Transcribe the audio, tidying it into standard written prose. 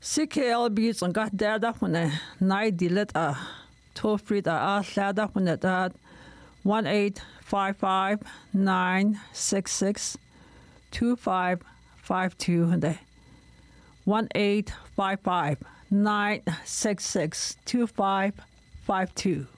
CKLB som got data when a night dilet toll free data when it 1-855-966-2552 and 1-855-966-2552.